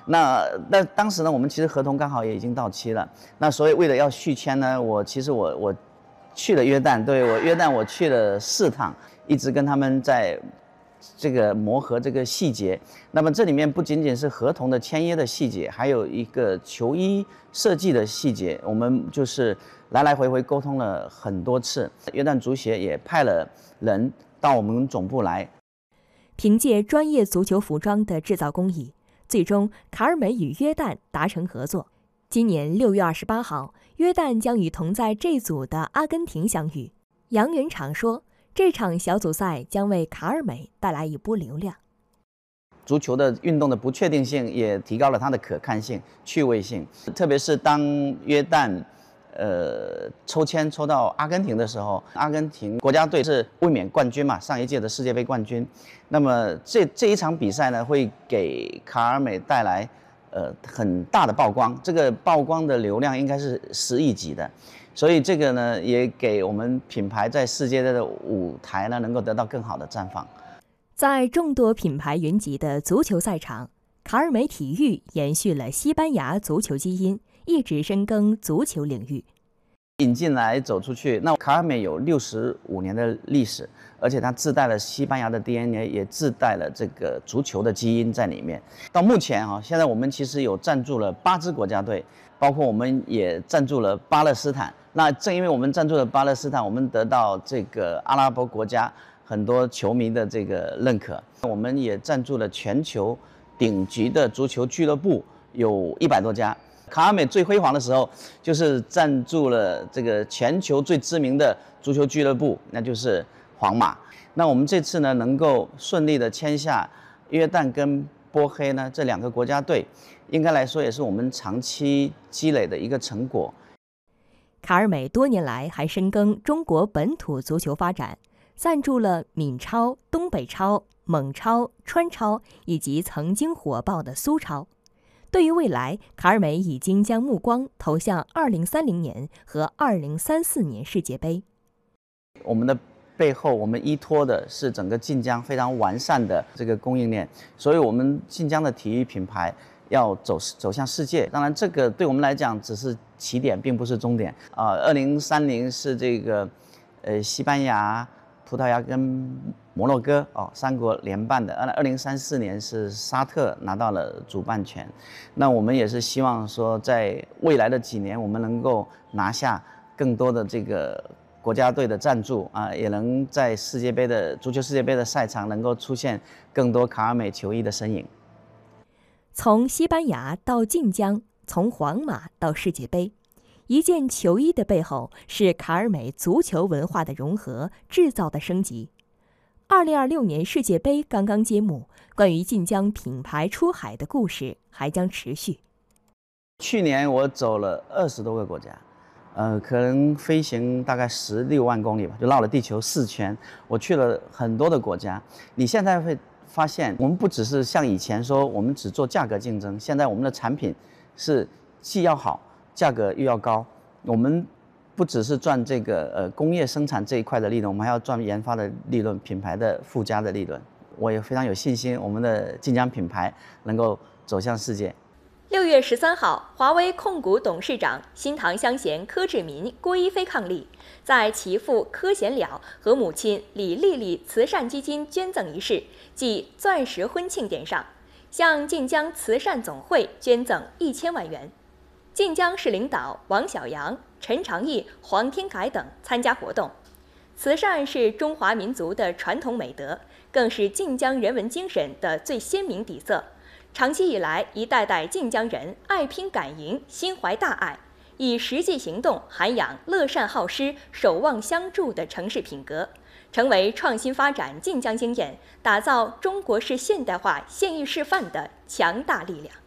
那当时呢，我们其实合同刚好也已经到期了。那所以为了要续签呢，我其实我去了约旦，对，约旦我去了4趟，一直跟他们在这个磨合这个细节。那么这里面不仅仅是合同的签约的细节，还有一个球衣设计的细节，我们就是来来回回沟通了很多次。约旦足协也派了人到我们总部来。 凭借专业足球服装的制造工艺，最终卡尔美与约旦达成合作。今年6月28号，约旦将与同在这组的阿根廷相遇。杨元畅说，这场小组赛将为卡尔美带来一波流量。 足球的运动的不确定性也提高了它的可看性、趣味性，特别是当约旦抽签抽到阿根廷的时候，阿根廷国家队是卫冕冠军嘛，上一届的世界杯冠军。那么这一场比赛呢，会给卡尔美带来很大的曝光，这个曝光的流量应该是10亿级的，所以这个呢也给我们品牌在世界的舞台呢能够得到更好的绽放。 在众多品牌云集的足球赛场，卡尔美体育延续了西班牙足球基因，一直深耕足球领域。 引进来走出去，那卡尔美有65年的历史，而且它自带了西班牙的 DNA， 也自带了这个足球的基因在里面。到目前现在我们其实有赞助了8支国家队，包括我们也赞助了巴勒斯坦。那正因为我们赞助了巴勒斯坦，我们得到这个阿拉伯国家很多球迷的这个认可。我们也赞助了全球顶级的足球俱乐部，有100多家。卡尔美最辉煌的时候，就是赞助了这个全球最知名的足球俱乐部，那就是皇马。那我们这次呢，能够顺利的签下约旦跟波黑呢这2个国家队，应该来说也是我们长期积累的一个成果。 卡尔美多年来还深耕中国本土足球发展，赞助了闽超、东北超、蒙超、川超以及曾经火爆的苏超。对于未来，卡尔美已经将目光投向2030年和2034年世界杯。 我们的背后，我们依托的是整个晋江非常完善的这个供应链，所以我们晋江的体育品牌要走向世界。当然，这个对我们来讲只是起点，并不是终点啊。2030是这个西班牙、葡萄牙跟摩洛哥3国联办的。2034年是沙特拿到了主办权。那我们也是希望说，在未来的几年，我们能够拿下更多的这个国家队的赞助啊，也能在足球世界杯的赛场能够出现更多卡尔美球衣的身影。 从西班牙到晋江，从皇马到世界杯。一件球衣的背后是卡尔美足球文化的融合、制造的升级。2026年世界杯刚刚揭幕，关于晋江品牌出海的故事还将持续。 去年我走了20多个国家，可能飞行大概16万公里吧，就绕了地球4圈。我去了很多的国家。你现在会发现，我们不只是像以前说我们只做价格竞争，现在我们的产品是既要好，价格又要高。我们不只是赚这个工业生产这一块的利润，我们还要赚研发的利润、品牌的附加的利润。我也非常有信心，我们的晋江品牌能够走向世界。 6月13号，华为控股董事长新唐香贤柯志民、郭一飞伉俪，在其父柯贤了和母亲李丽丽慈善基金捐赠仪式暨钻石婚庆典上，向晋江慈善总会捐赠1000万元。晋江市领导王小阳、陈长义、黄天凯等参加活动。慈善是中华民族的传统美德，更是晋江人文精神的最鲜明底色。长期以来，一代代晋江人爱拼敢赢，心怀大爱，以实际行动涵养乐善好施、守望相助的城市品格，成为创新发展晋江经验、打造中国式现代化县域示范的强大力量。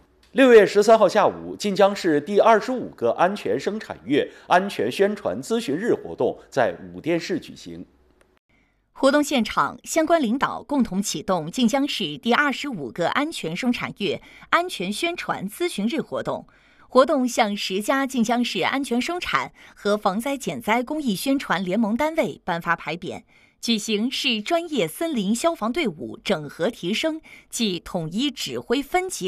6月13号下午，晋江市第25个安全生产月安全宣传咨询日活动在武店市举行。 活动现场，相关领导共同启动晋江市第25个安全生产月安全宣传咨询日活动。活动向10家晋江市安全生产和防灾减灾公益宣传联盟单位颁发牌匾，举行市专业森林消防队伍整合提升暨统一指挥分级